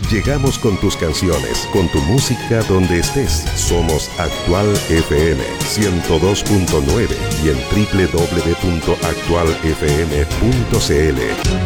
Llegamos con tus canciones, con tu música donde estés. Somos Actual FM 102.9 y en www.actualfm.cl.